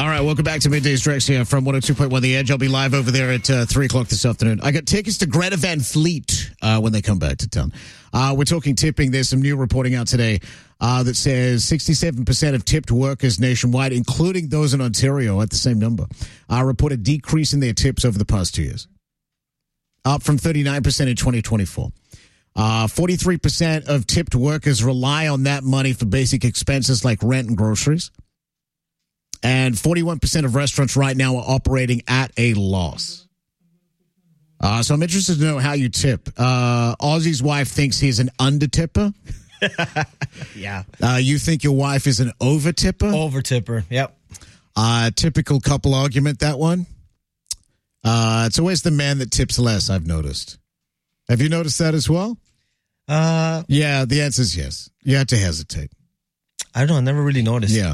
All right, welcome back to Middays Drex here from 102.1 The Edge. I'll be live over there at 3 o'clock this afternoon. I got tickets to Greta Van Fleet when they come back to town. We're talking tipping. There's some new reporting out today that says 67% of tipped workers nationwide, including those in Ontario at the same number, report a decrease in their tips over the past 2 years, up from 39% in 2024. 43% of tipped workers rely on that money for basic expenses like rent and groceries. And 41% of restaurants right now are operating at a loss. So I'm interested to know how you tip. Ozzy's wife thinks he's an under-tipper. Yeah. You think your wife is an over-tipper? Over-tipper, yep. Typical couple argument, that one. It's always the man that tips less, I've noticed. Have you noticed that as well? Yeah, the answer is yes. You have to hesitate. I don't know. I never really noticed. Yeah.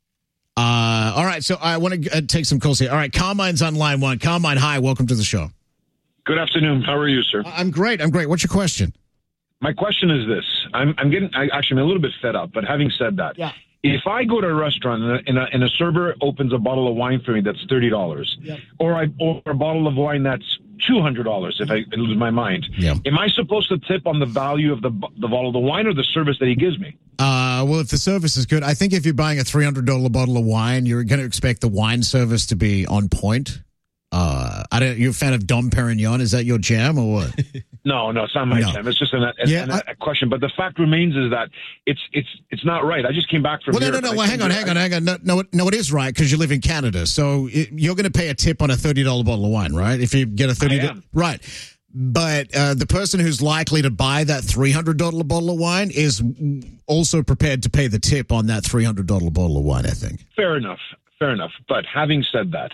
All right, so I want to take some calls here. All right, Carmine's on line one. Carmine, hi, welcome to the show. Good afternoon. How are you, sir? I'm great. What's your question? My question is this. I'm a little bit fed up, but having said that, yeah. If I go to a restaurant and a server opens a bottle of wine for me that's $30, yep. or a bottle of wine that's $200 if I lose my mind, yeah. Am I supposed to tip on the value of the bottle of the wine or the service that he gives me? Well, if the service is good, I think if you're buying a $300 bottle of wine, you're going to expect the wine service to be on point. You're a fan of Dom Perignon? Is that your jam or what? No, it's not my jam. It's just a question. But the fact remains is that it's not right. I just came back from Europe. No. Well, hang on. No, it is right because you live in Canada. So you're going to pay a tip on a $30 bottle of wine, right? If you get a $30, right? But the person who's likely to buy that $300 bottle of wine is also prepared to pay the tip on that $300 bottle of wine, I think. Fair enough. But having said that,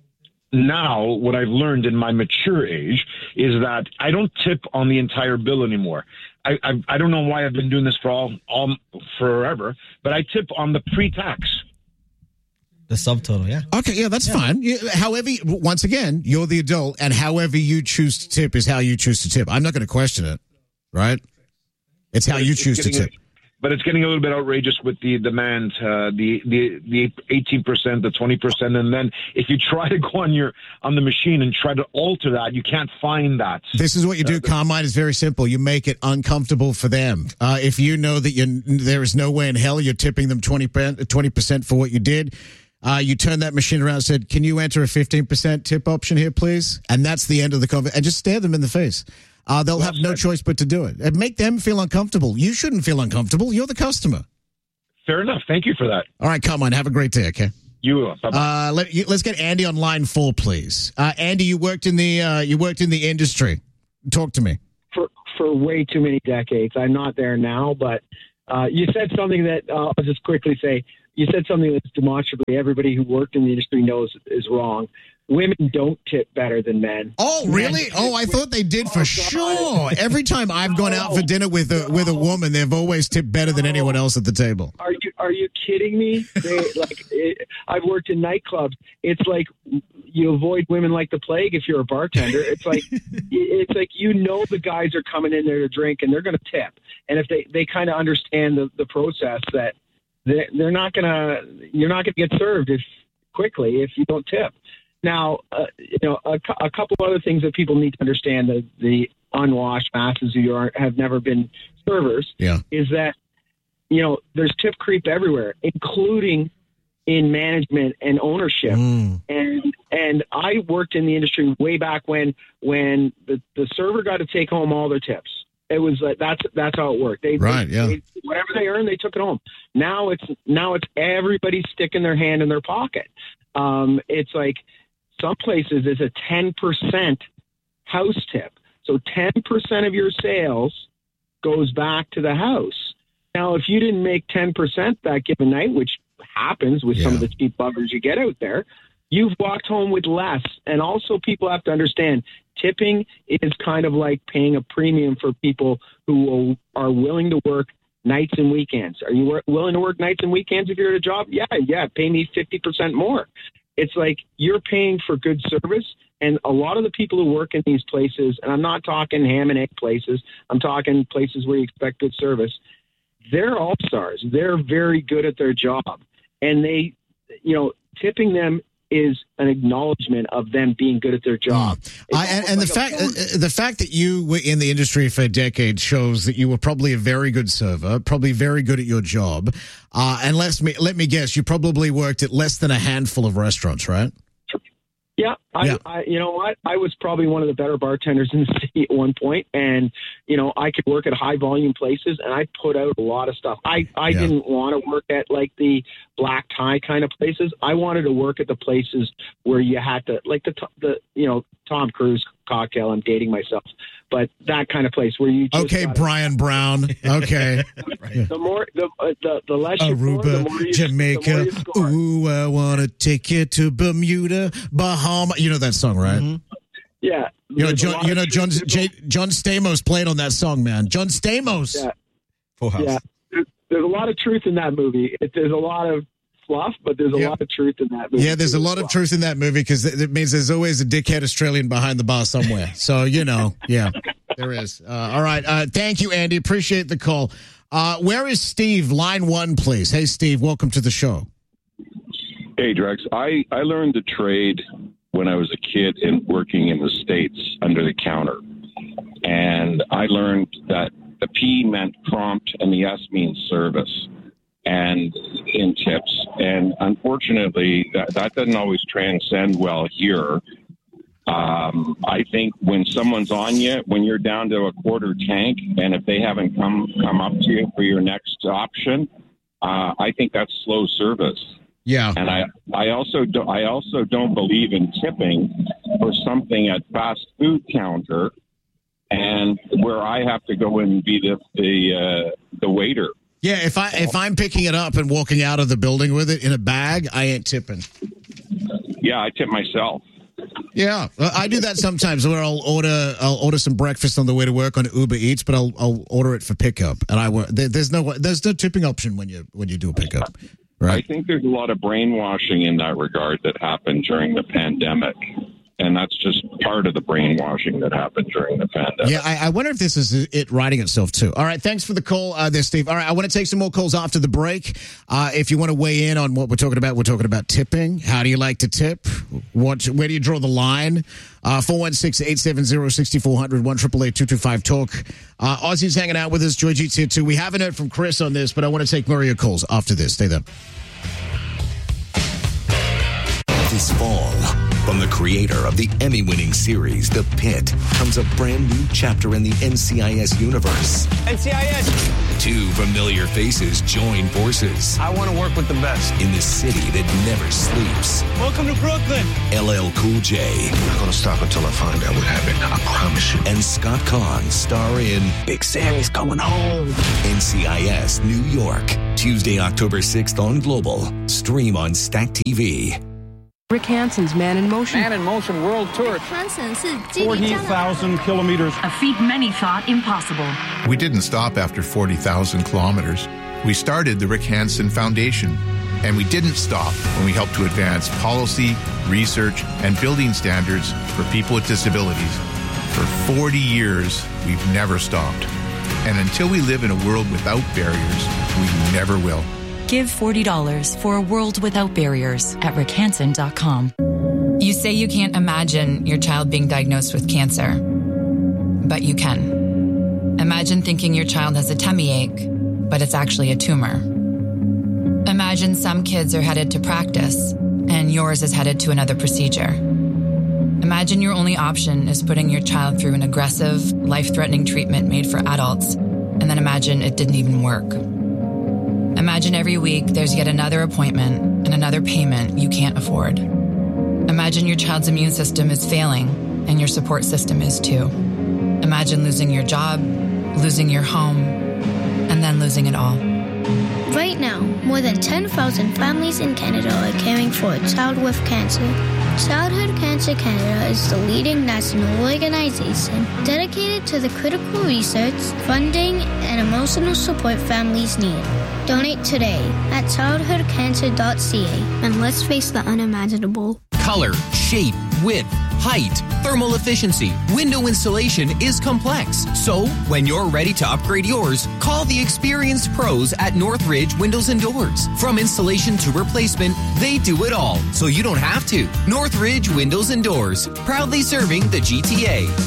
now what I've learned in my mature age is that I don't tip on the entire bill anymore. I don't know why I've been doing this for forever, but I tip on the pre-tax. The subtotal, yeah. Okay, yeah, that's fine. However, once again, you're the adult, and however you choose to tip is how you choose to tip. I'm not going to question it, right? It's how you choose to tip. But it's getting a little bit outrageous with the demand, the 18%, the 20%, and then if you try to go on the machine and try to alter that, you can't find that. This is what you do, Carmine. It's very simple. You make it uncomfortable for them. If you know that there is no way in hell you're tipping them 20% for what you did, you turn that machine around and said, "Can you enter a 15% tip option here, please?" And that's the end of the conversation. And just stare them in the face. They'll have no choice but to do it. And make them feel uncomfortable. You shouldn't feel uncomfortable. You're the customer. Fair enough. Thank you for that. All right, come on. Have a great day, okay? You will. Bye-bye. Let's get Andy on line 4, please. Andy, you worked in the industry. Talk to me. For way too many decades. I'm not there now, but you said something that I'll just quickly say. You said something that's demonstrably everybody who worked in the industry knows is wrong. Women don't tip better than men. Oh, really? I thought they did for sure. Every time I've gone out for dinner with a woman, they've always tipped better than anyone else at the table. Are you kidding me? I've worked in nightclubs. It's like you avoid women like the plague if you're a bartender. It's like the guys are coming in there to drink and they're going to tip. And if they kind of understand the process that you're not gonna get served quickly if you don't tip. Now, a couple other things that people need to understand, the unwashed masses who have never been servers, is that, there's tip creep everywhere, including in management and ownership. And I worked in the industry way back when the server got to take home all their tips. It was like that's how it worked. Whatever they earned, they took it home. Now it's everybody sticking their hand in their pocket. It's like some places is a 10% house tip. So 10% of your sales goes back to the house. Now, if you didn't make 10% that given night, which happens with some of the cheap buggers you get out there, you've walked home with less. And also people have to understand tipping is kind of like paying a premium for people who are willing to work nights and weekends. Are you willing to work nights and weekends if you're at a job? Yeah, pay me 50% more. It's like you're paying for good service. And a lot of the people who work in these places, and I'm not talking ham and egg places, I'm talking places where you expect good service, they're all stars. They're very good at their job. And they, tipping them is an acknowledgement of them being good at their job. The fact that you were in the industry for decades shows that you were probably a very good server, probably very good at your job. And let me guess, you probably worked at less than a handful of restaurants, right? Yeah, I you know what? I was probably one of the better bartenders in the city at one point, and I could work at high volume places, and I put out a lot of stuff. I didn't want to work at like the black tie kind of places. I wanted to work at the places where you had to, like the Tom Cruise cocktail. I'm dating myself, but that kind of place where you just Brian Brown. Okay, the less you Aruba, pour, the more you, Jamaica. the more you score. Ooh, I want to take you to Bermuda, Bahama. You know that song, right? Mm-hmm. Yeah, John Stamos played on that song, man. John Stamos. Yeah. Full House. Yeah, there's a lot of truth in that movie. There's a lot of fluff, but there's a lot of truth in that movie. Yeah, there's a lot of truth in that movie because it means there's always a dickhead Australian behind the bar somewhere. So, yeah, there is. All right. Thank you, Andy. Appreciate the call. Where is Steve? Line 1, please. Hey, Steve, welcome to the show. Hey, Drex. I learned the trade when I was a kid and working in the States under the counter. And I learned that the P meant prompt and the S means service and in tips. And unfortunately, that doesn't always transcend well here. I think when someone's on you, when you're down to a quarter tank, and if they haven't come up to you for your next option, I think that's slow service. Yeah. And I also don't believe in tipping for something at fast food counter and where I have to go in and be the waiter. Yeah, if I'm picking it up and walking out of the building with it in a bag, I ain't tipping. Yeah, I tip myself. Yeah, I do that sometimes where I'll order some breakfast on the way to work on Uber Eats, but I'll order it for pickup, and there's no tipping option when you do a pickup. Right. I think there's a lot of brainwashing in that regard that happened during the pandemic. And that's just part of the brainwashing that happened during the pandemic. Yeah, I wonder if this is it writing itself too. All right, thanks for the call there, Steve. All right, I want to take some more calls after the break. If you want to weigh in on what we're talking about tipping. How do you like to tip? Where do you draw the line? 416-870-6400, 1-888-225-TALK. Aussie's hanging out with us. Joy G's here too. We haven't heard from Chris on this, but I want to take more of your calls after this. Stay there. This fall, from the creator of the Emmy-winning series, The Pit, comes a brand new chapter in the NCIS universe. NCIS! 2 familiar faces join forces. I want to work with the best. In the city that never sleeps. Welcome to Brooklyn! LL Cool J. I'm not going to stop until I find out what happened. I promise you. And Scott Conn star in Big Sammy's coming home. NCIS New York. Tuesday, October 6th on Global. Stream on Stack TV. Rick Hansen's Man in Motion. Man in Motion World Tour. 40,000 kilometers. A feat many thought impossible. We didn't stop after 40,000 kilometers. We started the Rick Hansen Foundation. And we didn't stop when we helped to advance policy, research, and building standards for people with disabilities. For 40 years, we've never stopped. And until we live in a world without barriers, we never will. Give $40 for a world without barriers at rickhansen.com. You say you can't imagine your child being diagnosed with cancer, but you can. Imagine thinking your child has a tummy ache, but it's actually a tumor. Imagine some kids are headed to practice, and yours is headed to another procedure. Imagine your only option is putting your child through an aggressive, life-threatening treatment made for adults, and then imagine it didn't even work. Imagine every week there's yet another appointment and another payment you can't afford. Imagine your child's immune system is failing and your support system is too. Imagine losing your job, losing your home, and then losing it all. Right now, more than 10,000 families in Canada are caring for a child with cancer. Childhood Cancer Canada is the leading national organization dedicated to the critical research, funding, and emotional support families need. Donate today at childhoodcancer.ca and let's face the unimaginable. Color, shape, width, height, thermal efficiency, window installation is complex. So, when you're ready to upgrade yours, call the experienced pros at Northridge Windows and Doors. From installation to replacement, they do it all, so you don't have to. Northridge Windows and Doors, proudly serving the GTA.